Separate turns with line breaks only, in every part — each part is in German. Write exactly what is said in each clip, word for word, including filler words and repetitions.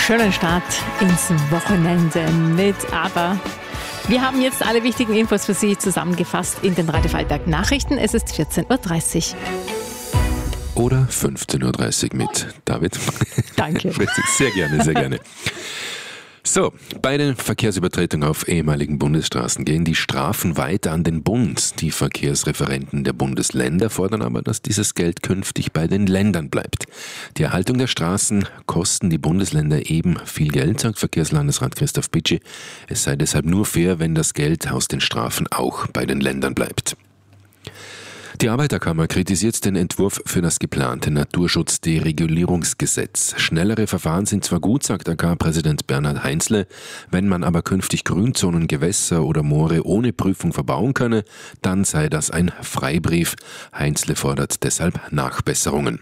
schönen Start ins Wochenende mit Aber. Wir haben jetzt alle wichtigen Infos für Sie zusammengefasst in den Radio Vorarlberg Nachrichten. Es ist vierzehn Uhr dreißig.
Oder fünfzehn Uhr dreißig mit David.
Danke.
Sehr gerne, sehr gerne. So, bei den Verkehrsübertretungen auf ehemaligen Bundesstraßen gehen die Strafen weiter an den Bund. Die Verkehrsreferenten der Bundesländer fordern aber, dass dieses Geld künftig bei den Ländern bleibt. Die Erhaltung der Straßen kosten die Bundesländer eben viel Geld, sagt Verkehrslandesrat Christoph Pitschi. Es sei deshalb nur fair, wenn das Geld aus den Strafen auch bei den Ländern bleibt. Die Arbeiterkammer kritisiert den Entwurf für das geplante Naturschutzderegulierungsgesetz. Schnellere Verfahren sind zwar gut, sagt A K-Präsident Bernhard Heinzle, wenn man aber künftig Grünzonen, Gewässer oder Moore ohne Prüfung verbauen könne, dann sei das ein Freibrief. Heinzle fordert deshalb Nachbesserungen.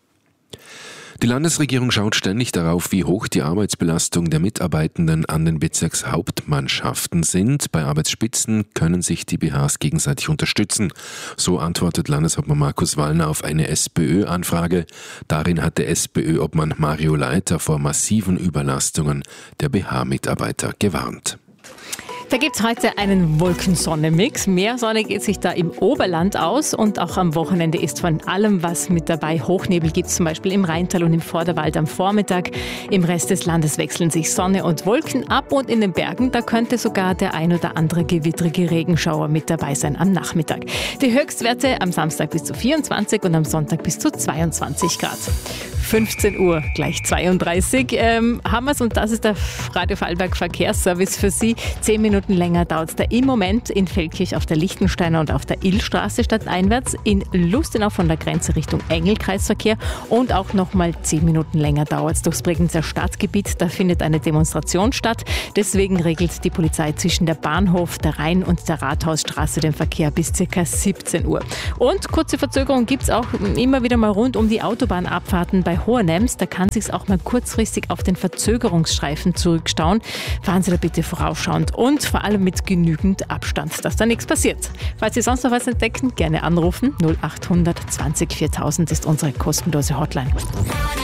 Die Landesregierung schaut ständig darauf, wie hoch die Arbeitsbelastung der Mitarbeitenden an den Bezirkshauptmannschaften sind. Bei Arbeitsspitzen können sich die B Hs gegenseitig unterstützen. So antwortet Landeshauptmann Markus Wallner auf eine SPÖ-Anfrage. Darin hat der SPÖ-Obmann Mario Leiter vor massiven Überlastungen der B H-Mitarbeiter gewarnt.
Da gibt es heute einen Wolken-Sonne-Mix. Mehr Sonne geht sich da im Oberland aus und auch am Wochenende ist von allem was mit dabei. Hochnebel gibt es zum Beispiel im Rheintal und im Vorderwald am Vormittag. Im Rest des Landes wechseln sich Sonne und Wolken ab und in den Bergen, da könnte sogar der ein oder andere gewittrige Regenschauer mit dabei sein am Nachmittag. Die Höchstwerte am Samstag bis zu vierundzwanzig und am Sonntag bis zu zweiundzwanzig Grad. fünfzehn Uhr, gleich zweiunddreißig, ähm, haben wir es und das ist der Radio Vorarlberg Verkehrsservice für Sie. Zehn Minuten länger dauert es da im Moment in Feldkirch auf der Lichtensteiner und auf der Illstraße stadteinwärts, in Lustenau von der Grenze Richtung Engelkreisverkehr und auch nochmal zehn Minuten länger dauert es durchs Bregenzer Stadtgebiet. Da findet eine Demonstration statt. Deswegen regelt die Polizei zwischen der Bahnhof, der Rhein- und der Rathausstraße den Verkehr bis ca. siebzehn Uhr. Und kurze Verzögerung gibt es auch immer wieder mal rund um die Autobahnabfahrten bei Hohenems. Da kann es sich auch mal kurzfristig auf den Verzögerungsstreifen zurückstauen. Fahren Sie da bitte vorausschauend und vor allem mit genügend Abstand, dass da nichts passiert. Falls Sie sonst noch was entdecken, gerne anrufen. null acht hundert zwanzig viertausend ist unsere kostenlose Hotline.